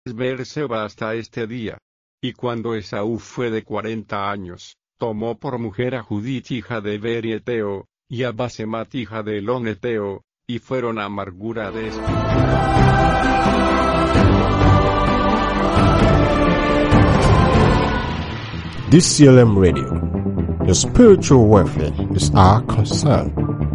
Beerseba hasta este día. Y cuando Esaú fue de 40 años, tomó por mujer a Judith hija de Beri Eteo, y a Basemat hija de Elón Eteo, y fueron amargura de espíritu. DCLM Radio. Your spiritual welfare is our concern.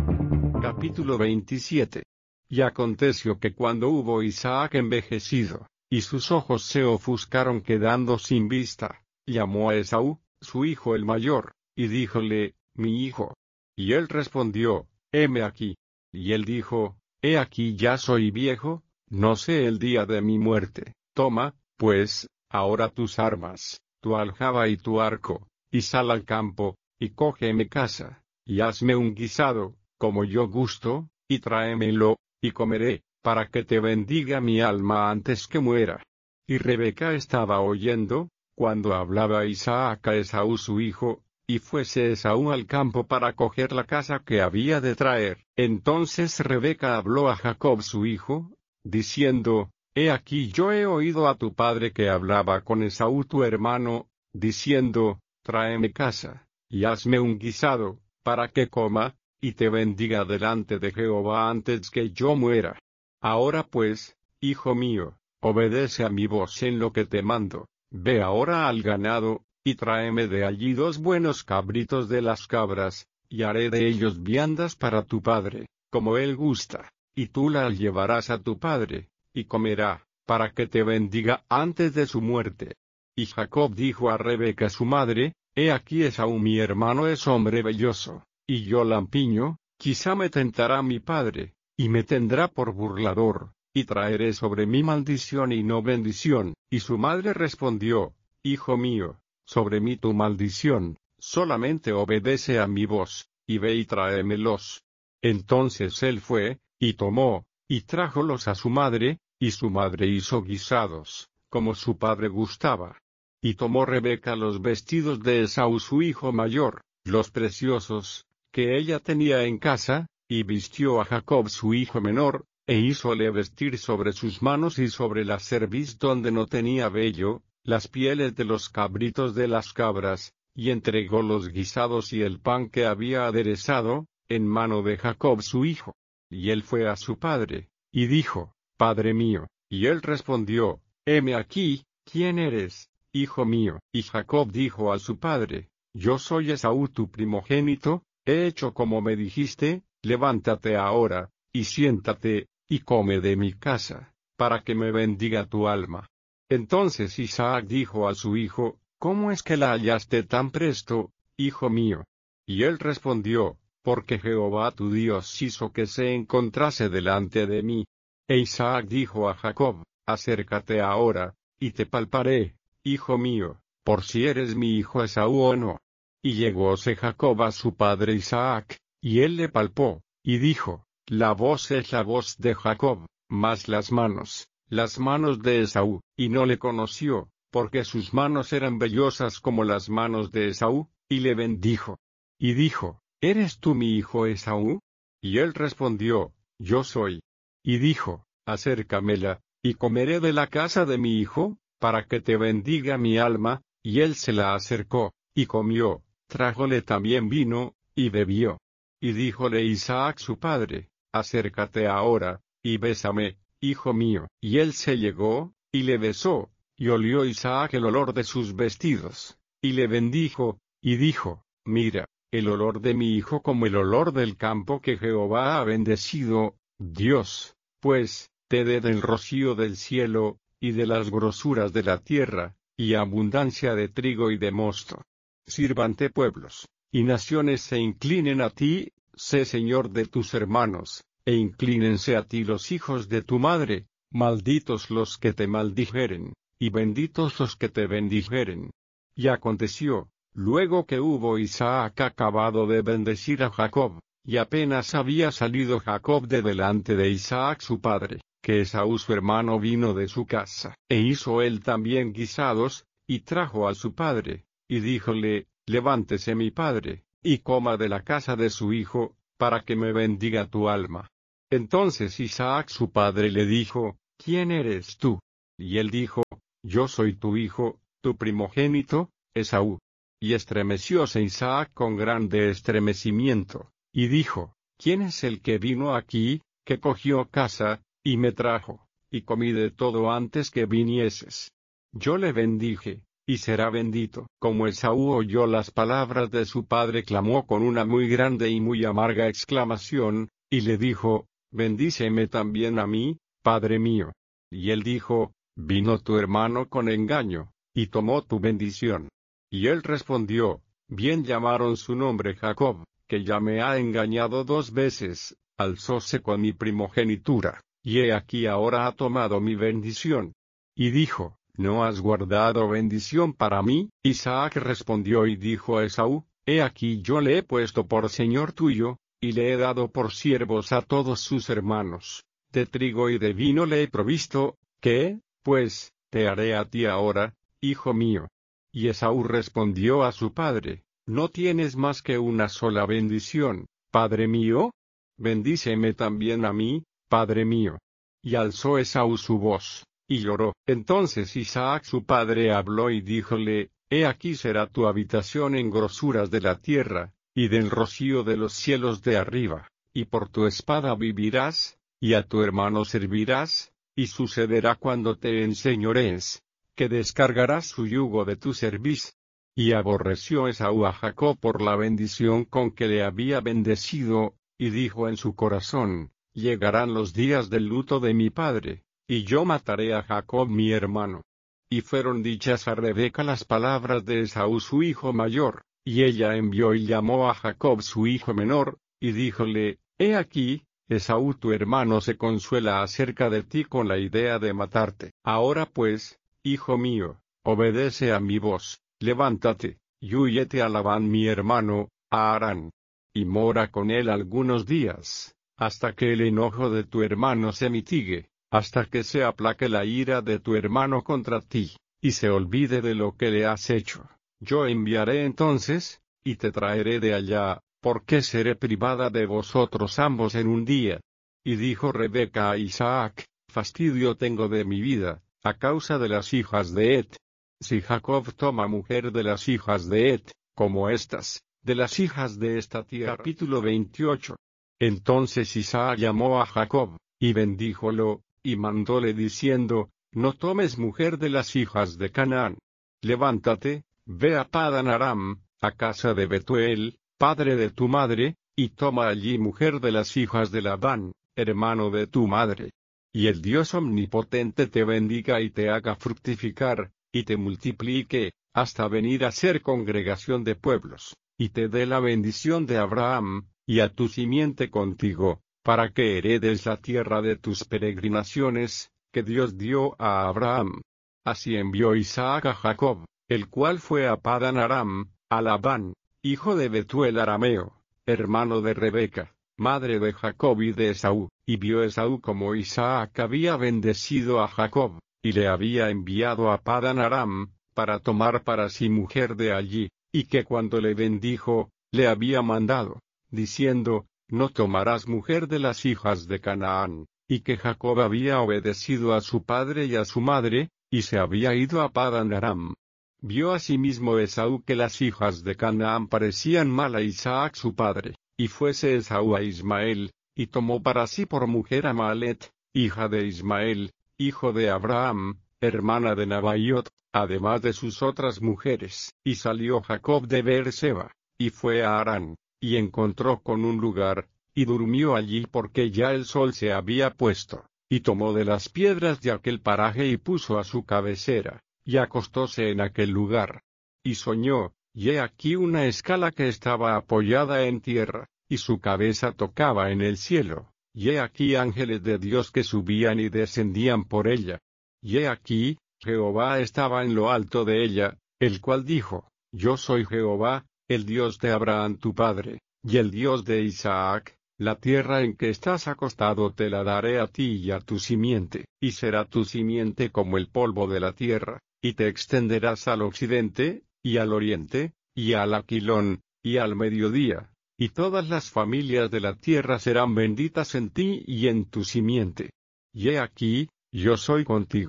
Capítulo 27. Y aconteció que cuando hubo Isaac envejecido, y sus ojos se ofuscaron quedando sin vista, llamó a Esaú, su hijo el mayor, y díjole, mi hijo. Y él respondió, heme aquí. Y él dijo, he aquí ya soy viejo, no sé el día de mi muerte. Toma, pues, ahora tus armas, tu aljaba y tu arco, y sal al campo, y cógeme caza, y hazme un guisado, como yo gusto, y tráemelo, y comeré, para que te bendiga mi alma antes que muera. Y Rebeca estaba oyendo, cuando hablaba Isaac a Esaú su hijo, y fuese Esaú al campo para coger la caza que había de traer. Entonces Rebeca habló a Jacob su hijo, diciendo, he aquí yo he oído a tu padre que hablaba con Esaú tu hermano, diciendo, tráeme caza, y hazme un guisado, para que coma, y te bendiga delante de Jehová antes que yo muera. Ahora pues, hijo mío, obedece a mi voz en lo que te mando, ve ahora al ganado, y tráeme de allí 2 buenos cabritos de las cabras, y haré de ellos viandas para tu padre, como él gusta, y tú las llevarás a tu padre, y comerá, para que te bendiga antes de su muerte. Y Jacob dijo a Rebeca su madre, he aquí Esaú mi hermano es hombre velloso, y yo lampiño, quizá me tentará mi padre, y me tendrá por burlador, y traeré sobre mí maldición y no bendición. Y su madre respondió, hijo mío, sobre mí tu maldición, solamente obedece a mi voz, y ve y tráemelos. Entonces él fue, y tomó, y trájolos a su madre, y su madre hizo guisados, como su padre gustaba. Y tomó Rebeca los vestidos de Esaú su hijo mayor, los preciosos, que ella tenía en casa, y vistió a Jacob su hijo menor, e hízole vestir sobre sus manos y sobre la cerviz donde no tenía vello, las pieles de los cabritos de las cabras, y entregó los guisados y el pan que había aderezado, en mano de Jacob su hijo. Y él fue a su padre, y dijo, Padre mío, y él respondió, heme aquí, ¿quién eres, hijo mío? Y Jacob dijo a su padre, yo soy Esaú tu primogénito, he hecho como me dijiste, levántate ahora, y siéntate, y come de mi casa, para que me bendiga tu alma. Entonces Isaac dijo a su hijo, ¿cómo es que la hallaste tan presto, hijo mío? Y él respondió, porque Jehová tu Dios hizo que se encontrase delante de mí. E Isaac dijo a Jacob, acércate ahora, y te palparé, hijo mío, por si eres mi hijo Esaú o no. Y llegóse Jacob a su padre Isaac, y él le palpó, y dijo, la voz es la voz de Jacob, mas las manos de Esaú, y no le conoció, porque sus manos eran vellosas como las manos de Esaú, y le bendijo. Y dijo, ¿eres tú mi hijo Esaú? Y él respondió, yo soy. Y dijo, acércamela, y comeré de la casa de mi hijo, para que te bendiga mi alma, y él se la acercó, y comió, trájole también vino, y bebió. Y díjole Isaac su padre, acércate ahora, y bésame, hijo mío. Y él se llegó, y le besó, y olió Isaac el olor de sus vestidos, y le bendijo, y dijo, mira, el olor de mi hijo como el olor del campo que Jehová ha bendecido, Dios, pues, te dé del rocío del cielo, y de las grosuras de la tierra, y abundancia de trigo y de mosto. Sírvante pueblos, y naciones se inclinen a ti, sé Señor de tus hermanos, e inclínense a ti los hijos de tu madre, malditos los que te maldijeren, y benditos los que te bendijeren. Y aconteció, luego que hubo Isaac acabado de bendecir a Jacob, y apenas había salido Jacob de delante de Isaac su padre, que Esaú su hermano vino de su casa, e hizo él también guisados, y trajo a su padre, y díjole, levántese mi padre, y coma de la casa de su hijo, para que me bendiga tu alma. Entonces Isaac su padre le dijo, ¿quién eres tú? Y él dijo, yo soy tu hijo, tu primogénito, Esaú. Y estremecióse Isaac con grande estremecimiento, y dijo, ¿quién es el que vino aquí, que cogió caza, y me trajo, y comí de todo antes que vinieses? Yo le bendije, y será bendito. Como Esaú oyó las palabras de su padre, clamó con una muy grande y muy amarga exclamación, y le dijo, bendíceme también a mí, padre mío. Y él dijo, vino tu hermano con engaño, y tomó tu bendición. Y él respondió, bien llamaron su nombre Jacob, que ya me ha engañado 2 veces, alzóse con mi primogenitura, y he aquí ahora ha tomado mi bendición. Y dijo, ¿no has guardado bendición para mí? Isaac respondió y dijo a Esaú, he aquí yo le he puesto por señor tuyo, y le he dado por siervos a todos sus hermanos. De trigo y de vino le he provisto, ¿qué, pues, te haré a ti ahora, hijo mío? Y Esaú respondió a su padre, ¿no tienes más que una sola bendición, padre mío? Bendíceme también a mí, padre mío. Y alzó Esaú su voz, y lloró. Entonces Isaac su padre habló y díjole, he aquí será tu habitación en grosuras de la tierra, y del rocío de los cielos de arriba, y por tu espada vivirás, y a tu hermano servirás, y sucederá cuando te enseñorees, que descargarás su yugo de tu cerviz. Y aborreció Esaú a Jacob por la bendición con que le había bendecido, y dijo en su corazón, llegarán los días del luto de mi padre, y yo mataré a Jacob mi hermano. Y fueron dichas a Rebeca las palabras de Esaú su hijo mayor, y ella envió y llamó a Jacob su hijo menor, y díjole, he aquí, Esaú tu hermano se consuela acerca de ti con la idea de matarte. Ahora pues, hijo mío, obedece a mi voz, levántate, y húyete a Labán mi hermano, a Harán. Y mora con él algunos días, hasta que el enojo de tu hermano se mitigue, hasta que se aplaque la ira de tu hermano contra ti, y se olvide de lo que le has hecho. Yo enviaré entonces, y te traeré de allá, porque seré privada de vosotros ambos en un día. Y dijo Rebeca a Isaac, fastidio tengo de mi vida, a causa de las hijas de Het. Si Jacob toma mujer de las hijas de Het, como estas, de las hijas de esta tierra. Capítulo 28. Entonces Isaac llamó a Jacob, y bendíjolo, y mandóle diciendo, no tomes mujer de las hijas de Canaán. Levántate, ve a Padan Aram, a casa de Betuel, padre de tu madre, y toma allí mujer de las hijas de Labán, hermano de tu madre. Y el Dios omnipotente te bendiga y te haga fructificar, y te multiplique, hasta venir a ser congregación de pueblos, y te dé la bendición de Abraham, y a tu simiente contigo, para que heredes la tierra de tus peregrinaciones, que Dios dio a Abraham. Así envió Isaac a Jacob, el cual fue a Padan Aram, a Labán, hijo de Betuel arameo, hermano de Rebeca, madre de Jacob y de Esaú, y vio Esaú como Isaac había bendecido a Jacob, y le había enviado a Padan Aram, para tomar para sí mujer de allí, y que cuando le bendijo, le había mandado, diciendo, no tomarás mujer de las hijas de Canaán, y que Jacob había obedecido a su padre y a su madre, y se había ido a Padan Aram. Vio asimismo Esaú que las hijas de Canaán parecían mal a Isaac su padre, y fuese Esaú a Ismael, y tomó para sí por mujer a Maalet, hija de Ismael, hijo de Abraham, hermana de Nabaiot, además de sus otras mujeres. Y salió Jacob de Beerseba, y fue a Harán, y encontró con un lugar, y durmió allí porque ya el sol se había puesto, y tomó de las piedras de aquel paraje y puso a su cabecera, y acostóse en aquel lugar. Y soñó, y he aquí una escala que estaba apoyada en tierra, y su cabeza tocaba en el cielo, y he aquí ángeles de Dios que subían y descendían por ella. Y he aquí, Jehová estaba en lo alto de ella, el cual dijo, yo soy Jehová, el Dios de Abraham tu padre, y el Dios de Isaac. La tierra en que estás acostado te la daré a ti y a tu simiente, y será tu simiente como el polvo de la tierra, y te extenderás al occidente, y al oriente, y al aquilón, y al mediodía, y todas las familias de la tierra serán benditas en ti y en tu simiente. Y he aquí, yo soy contigo,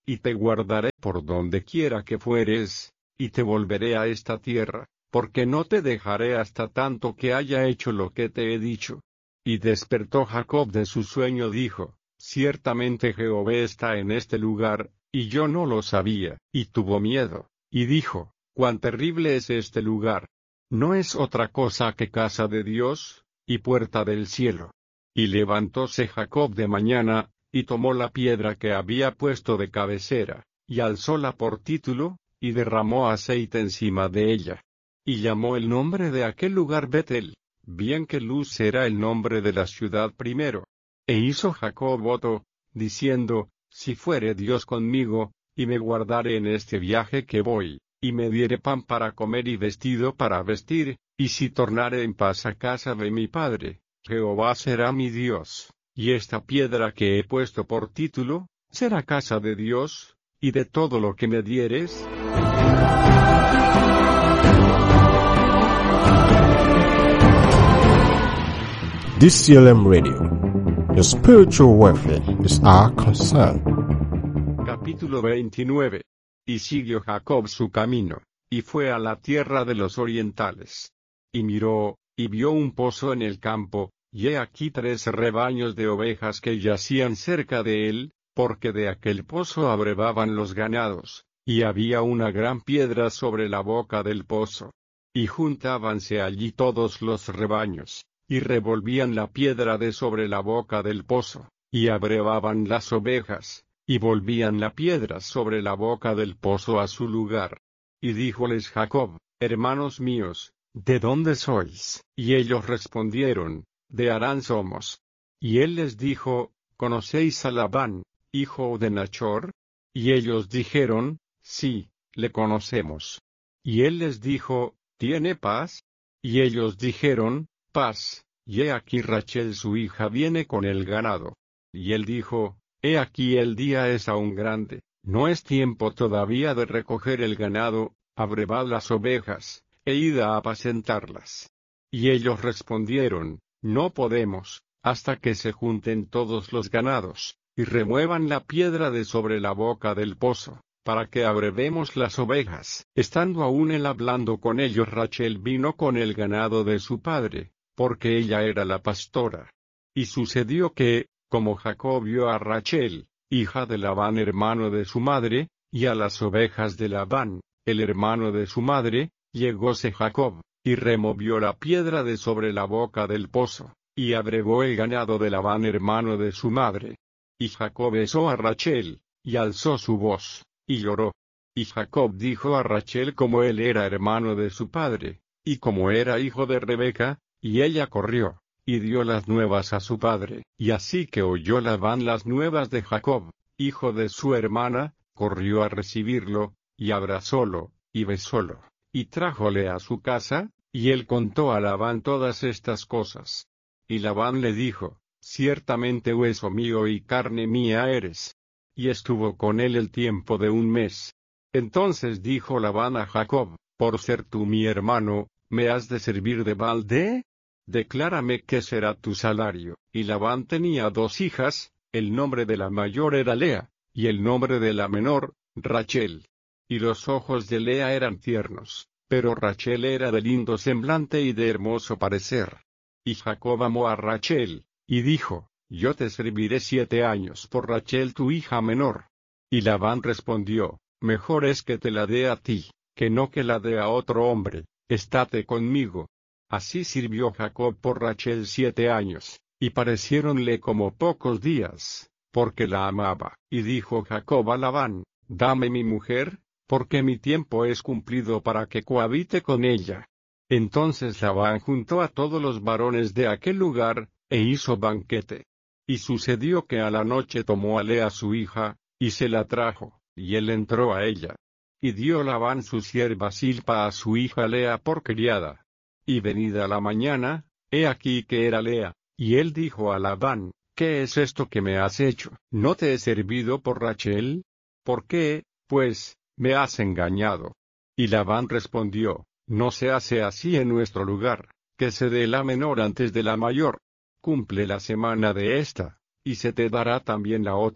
y te guardaré por donde quiera que fueres, y te volveré a esta tierra, porque no te dejaré hasta tanto que haya hecho lo que te he dicho. Y despertó Jacob de su sueño, dijo, ciertamente Jehová está en este lugar, y yo no lo sabía, y tuvo miedo, y dijo, cuán terrible es este lugar. No es otra cosa que casa de Dios, y puerta del cielo. Y levantóse Jacob de mañana, y tomó la piedra que había puesto de cabecera, y alzóla por título, y derramó aceite encima de ella. Y llamó el nombre de aquel lugar Betel, bien que Luz era el nombre de la ciudad primero. E hizo Jacob voto, diciendo, si fuere Dios conmigo, y me guardare en este viaje que voy, y me diere pan para comer y vestido para vestir, y si tornare en paz a casa de mi padre, Jehová será mi Dios, y esta piedra que he puesto por título, será casa de Dios, y de todo lo que me dieres. DCLM Radio. Your spiritual welfare is our concern. Capítulo 29. Y siguió Jacob su camino, y fue a la tierra de los orientales. Y miró, y vio un pozo en el campo, y he aquí 3 rebaños de ovejas que yacían cerca de él, porque de aquel pozo abrevaban los ganados, y había una gran piedra sobre la boca del pozo. Y juntábanse allí todos los rebaños, y revolvían la piedra de sobre la boca del pozo, y abrevaban las ovejas, y volvían la piedra sobre la boca del pozo a su lugar. Y díjoles Jacob, hermanos míos, ¿de dónde sois? Y ellos respondieron, de Harán somos. Y él les dijo, ¿conocéis a Labán, hijo de Nachor? Y ellos dijeron, sí, le conocemos. Y él les dijo, ¿tiene paz? Y ellos dijeron, paz, y he aquí Rachel su hija viene con el ganado. Y él dijo, he aquí el día es aún grande, no es tiempo todavía de recoger el ganado, abrevad las ovejas, e id a apacentarlas. Y ellos respondieron, no podemos, hasta que se junten todos los ganados, y remuevan la piedra de sobre la boca del pozo, para que abrevemos las ovejas. Estando aún él hablando con ellos, Rachel vino con el ganado de su padre, porque ella era la pastora. Y sucedió que, como Jacob vio a Rachel, hija de Labán hermano de su madre, y a las ovejas de Labán, el hermano de su madre, llegóse Jacob, y removió la piedra de sobre la boca del pozo, y abrevó el ganado de Labán hermano de su madre. Y Jacob besó a Rachel, y alzó su voz, y lloró. Y Jacob dijo a Rachel como él era hermano de su padre, y como era hijo de Rebeca, y ella corrió, y dio las nuevas a su padre. Y así que oyó Labán las nuevas de Jacob, hijo de su hermana, corrió a recibirlo, y abrazólo, y besólo, y trájole a su casa, y él contó a Labán todas estas cosas. Y Labán le dijo, ciertamente hueso mío y carne mía eres. Y estuvo con él el tiempo de 1 mes. Entonces dijo Labán a Jacob, por ser tú mi hermano, ¿me has de servir de balde? Declárame qué será tu salario. Y Labán tenía 2 hijas, el nombre de la mayor era Lea, y el nombre de la menor, Rachel. Y los ojos de Lea eran tiernos, pero Rachel era de lindo semblante y de hermoso parecer. Y Jacob amó a Rachel, y dijo, yo te serviré 7 años por Rachel tu hija menor. Y Labán respondió, mejor es que te la dé a ti, que no que la dé a otro hombre, estate conmigo. Así sirvió Jacob por Rachel 7 años, y pareciéronle como pocos días, porque la amaba. Y dijo Jacob a Labán, dame mi mujer, porque mi tiempo es cumplido para que cohabite con ella. Entonces Labán juntó a todos los varones de aquel lugar, e hizo banquete. Y sucedió que a la noche tomó a Lea su hija, y se la trajo, y él entró a ella. Y dio Labán su sierva Silpa a su hija Lea por criada. Y venida la mañana, he aquí que era Lea, y él dijo a Labán, ¿qué es esto que me has hecho? ¿No te he servido por Rachel? ¿Por qué, pues, me has engañado? Y Labán respondió, no se hace así en nuestro lugar, que se dé la menor antes de la mayor. Cumple la semana de esta, y se te dará también la otra,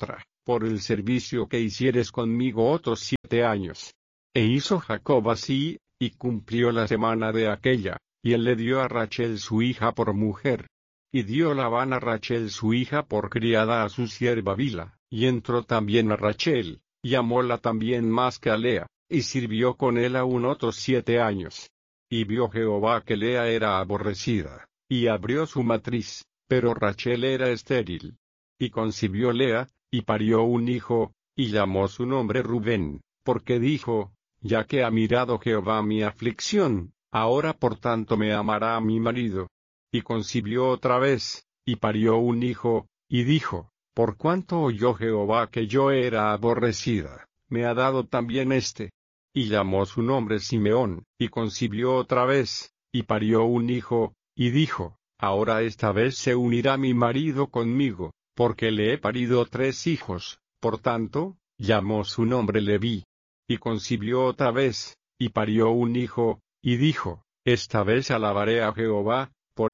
por el servicio que hicieres conmigo otros 7 años. E hizo Jacob así, y cumplió la semana de aquella, y él le dio a Rachel su hija por mujer. Y dio Labán a Rachel su hija por criada a su sierva Bilha, y entró también a Rachel, y amóla también más que a Lea, y sirvió con él aún otros 7 años. Y vio Jehová que Lea era aborrecida, y abrió su matriz, pero Rachel era estéril. Y concibió Lea, y parió un hijo, y llamó su nombre Rubén, porque dijo, ya que ha mirado Jehová mi aflicción, ahora por tanto me amará a mi marido. Y concibió otra vez, y parió un hijo, y dijo, por cuanto oyó Jehová que yo era aborrecida, me ha dado también este. Y llamó su nombre Simeón, y concibió otra vez, y parió un hijo, y dijo, ahora esta vez se unirá mi marido conmigo, porque le he parido 3 hijos, por tanto, llamó su nombre Leví. Y concibió otra vez, y parió un hijo, y dijo, esta vez alabaré a Jehová, por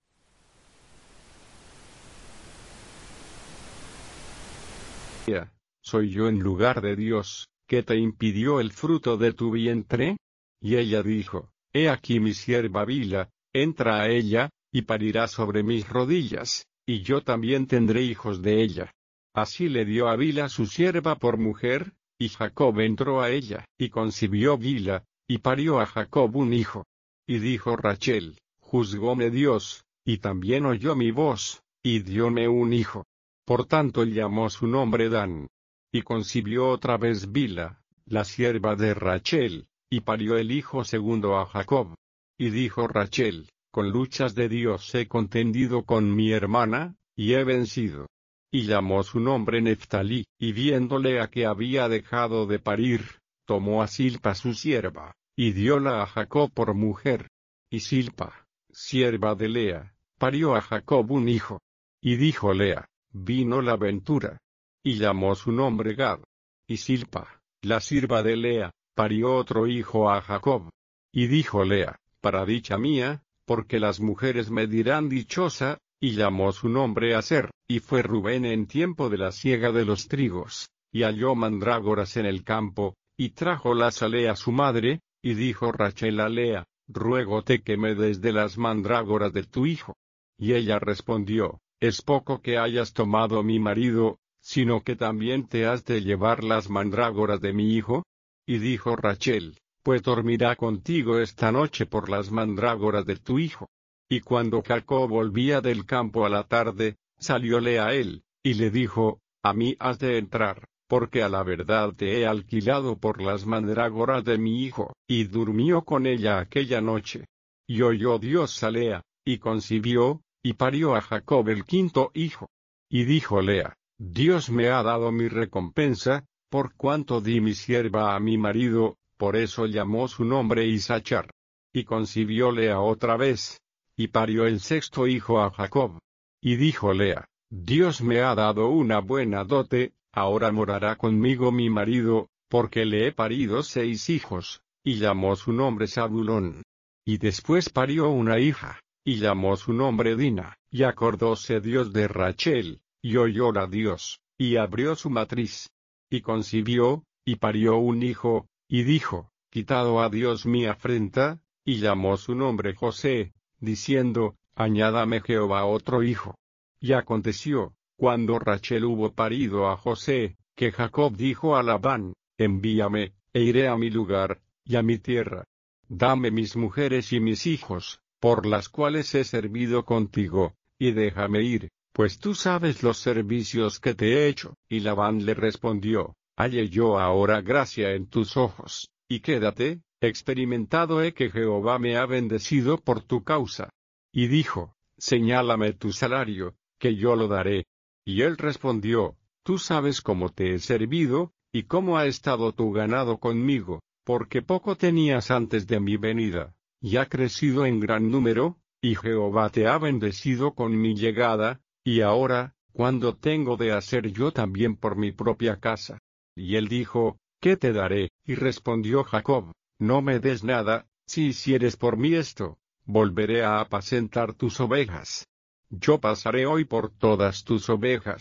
¿soy yo en lugar de Dios, que te impidió el fruto de tu vientre? Y ella dijo, he aquí mi sierva Bilha, entra a ella, y parirá sobre mis rodillas, y yo también tendré hijos de ella. Así le dio a Bilha su sierva por mujer, y Jacob entró a ella, y concibió Bilha, y parió a Jacob un hijo. Y dijo Rachel, juzgóme Dios, y también oyó mi voz, y dióme un hijo. Por tanto llamó su nombre Dan. Y concibió otra vez Bilha, la sierva de Rachel, y parió el hijo segundo a Jacob. Y dijo Rachel, con luchas de Dios he contendido con mi hermana, y he vencido. Y llamó su nombre Neftalí, y viéndole a que había dejado de parir, tomó a Silpa su sierva, y dióla a Jacob por mujer. Y Silpa, sierva de Lea, parió a Jacob un hijo. Y dijo Lea, vino la ventura. Y llamó su nombre Gad. Y Silpa, la sierva de Lea, parió otro hijo a Jacob. Y dijo Lea, para dicha mía, porque las mujeres me dirán dichosa, y llamó su nombre Aser, y fue Rubén en tiempo de la siega de los trigos, y halló mandrágoras en el campo, y trájolas a Lea su madre, y dijo Rachel a Lea, ruégote que me des de las mandrágoras de tu hijo. Y ella respondió, es poco que hayas tomado mi marido, sino que también te has de llevar las mandrágoras de mi hijo. Y dijo Rachel, pues dormirá contigo esta noche por las mandrágoras de tu hijo. Y cuando Jacob volvía del campo a la tarde, salióle a él, y le dijo, a mí has de entrar, porque a la verdad te he alquilado por las mandrágoras de mi hijo, y durmió con ella aquella noche. Y oyó Dios a Lea, y concibió, y parió a Jacob el 5.º hijo. Y dijo Lea, Dios me ha dado mi recompensa, por cuanto di mi sierva a mi marido, por eso llamó su nombre Isachar. Y concibió Lea otra vez, y parió el 6.º hijo a Jacob. Y dijo Lea, Dios me ha dado una buena dote, ahora morará conmigo mi marido, porque le he parido 6 hijos, y llamó su nombre Zabulón. Y después parió una hija, y llamó su nombre Dina, y acordóse Dios de Rachel, y oyóla Dios, y abrió su matriz. Y concibió, y parió un hijo, y dijo, quitado a Dios mi afrenta, y llamó su nombre José, diciendo, añádame Jehová otro hijo. Y aconteció, cuando Rachel hubo parido a José, que Jacob dijo a Labán, envíame, e iré a mi lugar, y a mi tierra. Dame mis mujeres y mis hijos, por las cuales he servido contigo, y déjame ir, pues tú sabes los servicios que te he hecho. Y Labán le respondió, halle yo ahora gracia en tus ojos, y quédate, experimentado he que Jehová me ha bendecido por tu causa. Y dijo, señálame tu salario, que yo lo daré. Y él respondió, tú sabes cómo te he servido, y cómo ha estado tu ganado conmigo, porque poco tenías antes de mi venida, y ha crecido en gran número, y Jehová te ha bendecido con mi llegada, y ahora, ¿cuándo tengo de hacer yo también por mi propia casa? Y él dijo, ¿qué te daré? Y respondió Jacob, no me des nada, si hicieres por mí esto, volveré a apacentar tus ovejas. Yo pasaré hoy por todas tus ovejas,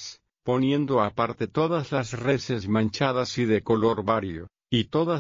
poniendo aparte todas las reses manchadas y de color vario, y todas